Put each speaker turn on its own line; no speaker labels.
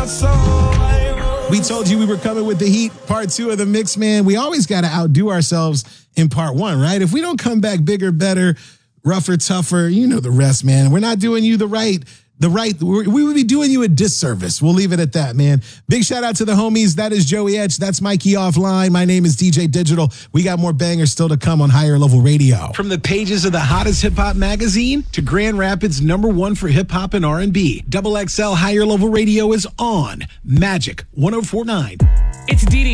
We told you we were coming with the heat, part 2 of the mix, man. We always got to outdo ourselves in part 1, right? If we don't come back bigger, better, rougher, tougher, you know the rest, man. We're not doing you we would be doing you a disservice. We'll leave it at that, man. Big shout out to the homies. That is Joey Etch. That's Mikey Offline. My name is DJ Digital. We got more bangers still to come on Higher Level Radio. From the pages of the hottest hip hop magazine to Grand Rapids #1 for hip hop and R&B, XXL Higher Level Radio is on Magic 104.9.
It's DD